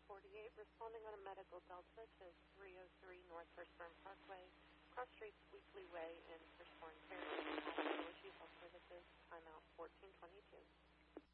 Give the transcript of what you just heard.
48, responding on a medical delta to 303 North Firstburn Parkway, Cross Streets Weekly Way in Firstburn, Terry.